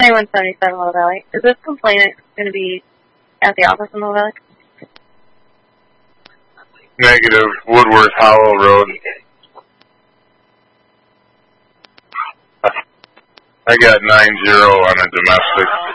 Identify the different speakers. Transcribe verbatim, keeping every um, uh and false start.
Speaker 1: ninety-one seventy-seven Little Valley. Is this complaint going to be at the office in Little Valley?
Speaker 2: Negative, Woodworth Hollow Road. I got nine zero on a domestic.